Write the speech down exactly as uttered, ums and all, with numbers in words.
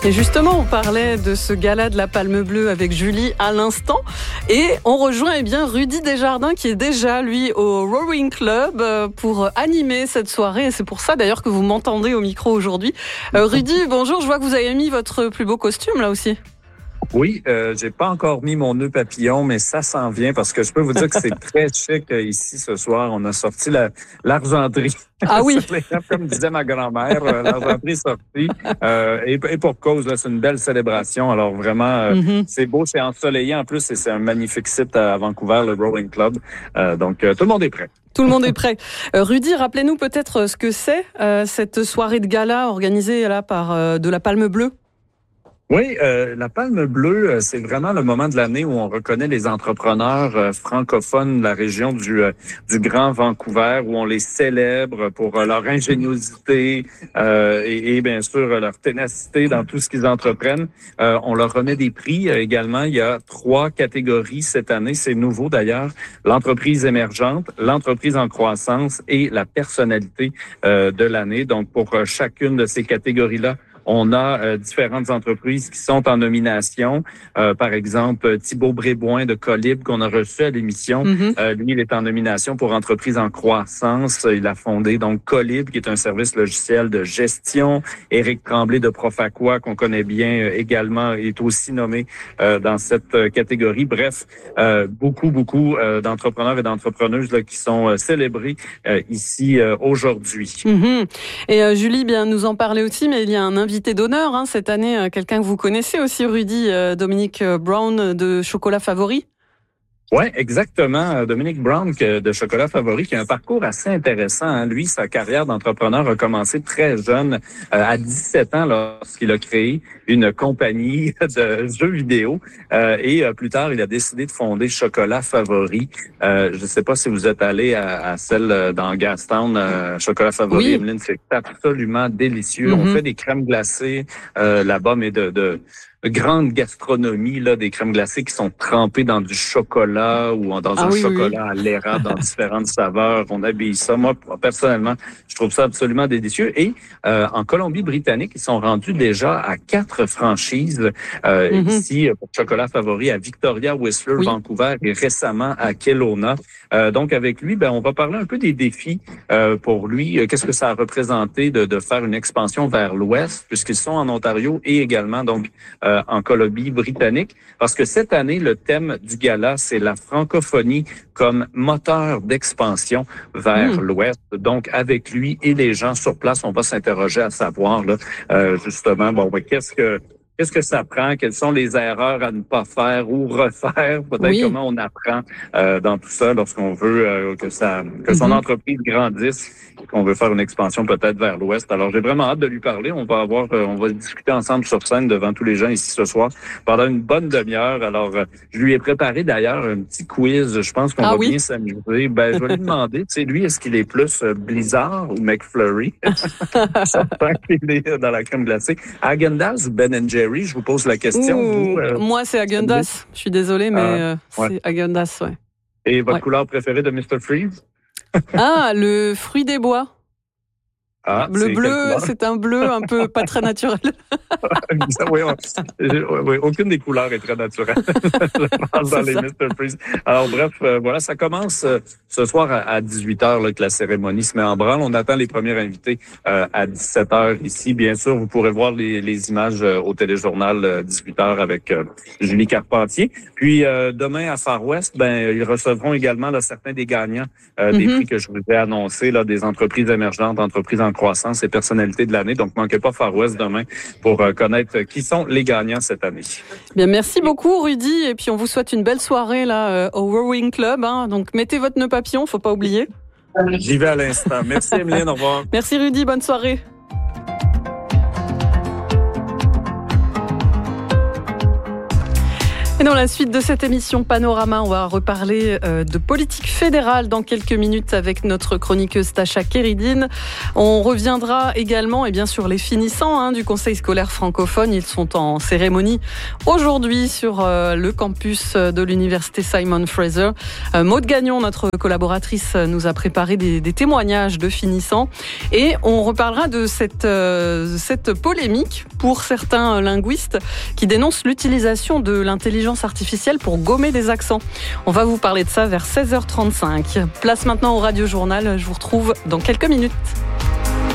Et justement, on parlait de ce gala de la Palme Bleue avec Julie à l'instant. Et on rejoint eh bien Rudy Desjardins qui est déjà, lui, au Rowing Club pour animer cette soirée. Et c'est pour ça, d'ailleurs, que vous m'entendez au micro aujourd'hui. Euh, Rudy, bonjour. Je vois que vous avez mis votre plus beau costume, là aussi. Oui, euh, j'ai pas encore mis mon nœud papillon, mais ça s'en vient parce que je peux vous dire que c'est très chic euh, ici ce soir. On a sorti la, l'argenterie. Ah oui. Comme disait ma grand-mère, euh, l'argenterie est sortie. Euh, et, et pour cause, là, c'est une belle célébration. Alors vraiment, euh, mm-hmm. c'est beau, c'est ensoleillé en plus et c'est un magnifique site à Vancouver, le Rowing Club. Euh, donc, euh, tout le monde est prêt. Tout le monde est prêt. Euh, Rudy, rappelez-nous peut-être ce que c'est euh, cette soirée de gala organisée là par euh, de la Palme Bleue. Oui, euh, la Palme Bleue, c'est vraiment le moment de l'année où on reconnaît les entrepreneurs euh, francophones de la région du euh, du Grand Vancouver, où on les célèbre pour euh, leur ingéniosité euh, et, et bien sûr leur ténacité dans tout ce qu'ils entreprennent. Euh, on leur remet des prix euh, également. Il y a trois catégories cette année, c'est nouveau d'ailleurs. L'entreprise émergente, l'entreprise en croissance et la personnalité euh, de l'année. Donc pour euh, chacune de ces catégories-là, on a euh, différentes entreprises qui sont en nomination. Euh, par exemple, Thibaut Bréboin de Colib qu'on a reçu à l'émission. Mm-hmm. Euh, lui, il est en nomination pour entreprise en croissance. Il a fondé donc Colib, qui est un service logiciel de gestion. Éric Tremblay de Profaqua, qu'on connaît bien euh, également, est aussi nommé euh, dans cette euh, catégorie. Bref, euh, beaucoup, beaucoup euh, d'entrepreneurs et d'entrepreneuses là, qui sont euh, célébrés euh, ici euh, aujourd'hui. Mm-hmm. Et euh, Julie, bien nous en parler aussi, mais il y a un invité d'honneur hein, cette année, quelqu'un que vous connaissez aussi, Rudy, euh, Dominique Brown de Chocolat Favori. Oui, exactement. Dominique Brown de Chocolat Favori, qui a un parcours assez intéressant. Hein. Lui, sa carrière d'entrepreneur a commencé très jeune, euh, à dix-sept ans, lorsqu'il a créé une compagnie de jeux vidéo. Euh, et euh, plus tard, il a décidé de fonder Chocolat Favori. Euh, je ne sais pas si vous êtes allé à, à celle dans Gastown, euh, Chocolat Favori. Oui. Emeline, c'est absolument délicieux. Mm-hmm. On fait des crèmes glacées euh, là-bas, mais de... de grande gastronomie, là, des crèmes glacées qui sont trempées dans du chocolat ou dans ah, un oui, chocolat oui. à l'érable dans différentes saveurs. On habille ça. Moi, personnellement, je trouve ça absolument délicieux. Et euh, en Colombie-Britannique, ils sont rendus déjà à quatre franchises euh, mm-hmm. ici pour Chocolat Favori à Victoria, Whistler, oui. Vancouver et récemment à Kelowna. Euh, donc, avec lui, ben, on va parler un peu des défis euh, pour lui. Qu'est-ce que ça a représenté de, de faire une expansion vers l'Ouest, puisqu'ils sont en Ontario et également donc euh, en Colombie-Britannique, parce que cette année, le thème du gala, c'est la francophonie comme moteur d'expansion vers mmh. l'Ouest. Donc, avec lui et les gens sur place, on va s'interroger à savoir, là, euh, justement, bon, ben, qu'est-ce que Qu'est-ce que ça prend? Quelles sont les erreurs à ne pas faire ou refaire? Peut-être oui. comment on apprend euh, dans tout ça lorsqu'on veut euh, que ça que son mm-hmm. entreprise grandisse et qu'on veut faire une expansion peut-être vers l'Ouest. Alors, j'ai vraiment hâte de lui parler. On va avoir, euh, on va discuter ensemble sur scène devant tous les gens ici ce soir pendant une bonne demi-heure. Alors, euh, je lui ai préparé d'ailleurs un petit quiz. Je pense qu'on ah, va oui? bien s'amuser. Ben, je vais lui demander, tu sais, lui, est-ce qu'il est plus euh, Blizzard ou McFlurry? Certain qu'il est dans la crème glacée. Häagen-Dazs ou Ben and Jerry? Je vous pose la question. Ouh, vous, euh, moi, c'est Häagen-Dazs. Je suis désolée, mais euh, ouais. c'est Häagen-Dazs, ouais. Et votre ouais. couleur préférée de mister Freeze? Ah, le fruit des bois. Ah, le bleu, c'est un bleu un peu pas très naturel. oui, on, oui, aucune des couleurs est très naturelle. Je pense dans les mister Freeze. Alors bref, euh, voilà, ça commence euh, ce soir à, à dix-huit heures là, que la cérémonie se met en branle. On attend les premiers invités euh, à dix-sept heures ici. Bien sûr, vous pourrez voir les, les images euh, au téléjournal euh, dix-huit heures avec euh, Julie Carpentier. Puis euh, demain à Far West, ben ils recevront également là, certains des gagnants euh, mm-hmm. des prix que je vous ai annoncés, là, des entreprises émergentes, entreprises en croissance et personnalités de l'année. Donc, manquez pas Far West demain pour euh, connaître qui sont les gagnants cette année. Bien, merci beaucoup, Rudy. Et puis, on vous souhaite une belle soirée là euh, au Rowing Club. Hein. Donc, mettez votre nœud papillon, faut pas oublier. J'y vais à l'instant. Merci, Emeline. Au revoir. Merci, Rudy. Bonne soirée. Et dans la suite de cette émission Panorama, on va reparler euh, de politique fédérale dans quelques minutes avec notre chroniqueuse Tacha Kéridine. On reviendra également eh bien, sur les finissants hein, du Conseil scolaire francophone. Ils sont en cérémonie aujourd'hui sur euh, le campus de l'université Simon Fraser. Euh, Maude Gagnon, notre collaboratrice, nous a préparé des, des témoignages de finissants. Et on reparlera de cette, euh, cette polémique pour certains linguistes qui dénoncent l'utilisation de l'intelligence artificielle pour gommer des accents. On va vous parler de ça vers seize heures trente-cinq. Place maintenant au Radio Journal. Je vous retrouve dans quelques minutes.